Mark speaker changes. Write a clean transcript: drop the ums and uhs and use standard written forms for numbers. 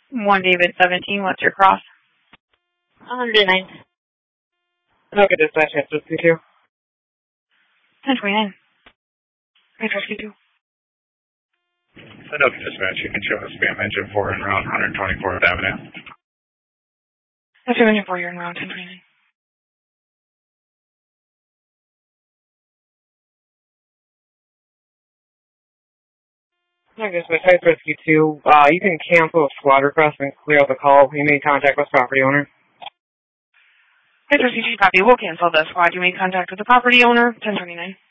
Speaker 1: 1 David 17, what's your cross?
Speaker 2: 109.
Speaker 3: Okay, dispatch, yes, rescue 2.
Speaker 1: 1029. Yes, rescue 2.
Speaker 4: Send up dispatch, you can show a spam engine 4 en route, 124th Avenue.
Speaker 1: That's your engine 4 here in round 1029.
Speaker 3: Okay, dispatch, Heights rescue 2. You can cancel a squad request and clear out the call. You may contact West property owner.
Speaker 1: Yes, rescue 2, copy. We'll cancel the squad. You made contact with the property owner. 1029.